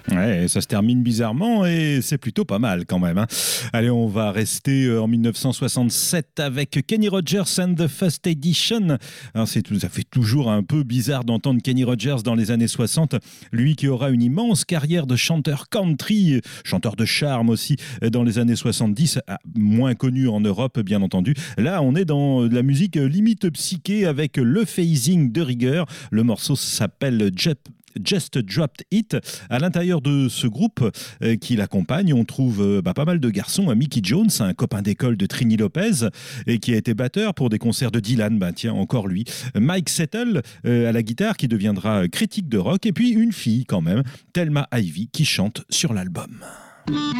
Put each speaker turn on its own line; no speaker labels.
Ouais, ça se termine bizarrement et c'est plutôt pas mal quand même, hein. Allez, on va rester en 1967 avec Kenny Rogers and the First Edition. Alors ça fait toujours un peu bizarre d'entendre Kenny Rogers dans les années 60, lui qui aura une immense carrière de chanteur country, chanteur de charme aussi dans les années 70, moins connu en Europe bien entendu. Là, on est dans de la musique limite psyché avec le phasing de rigueur. Le morceau s'appelle Just Dropped It. À l'intérieur de ce groupe qui l'accompagne, on trouve pas mal de garçons. Mickey Jones, un copain d'école de Trini Lopez, et qui a été batteur pour des concerts de Dylan. Tiens, encore lui. Mike Settle à la guitare, qui deviendra critique de rock. Et puis une fille quand même, Thelma Ivy, qui chante sur l'album.